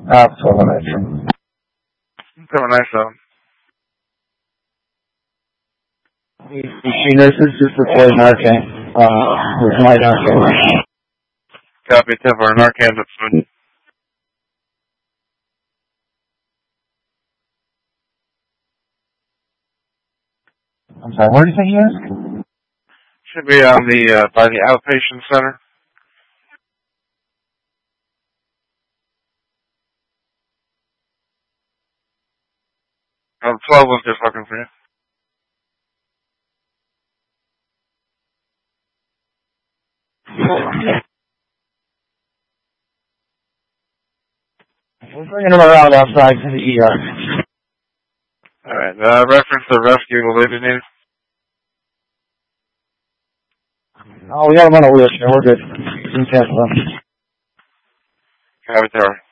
Absolutely. 797. This is just deploy Narcan. With my Narcan. Copy, 10 for Narcan deployed. I'm sorry, where did you say he is? Should be on the, by the outpatient center. 12 was just looking for you. We're bringing him around outside to the ER. Alright, reference the rescue the lady needs. Oh, we got him on a wheelchair. We're good. You can cancel him. Copy, tower.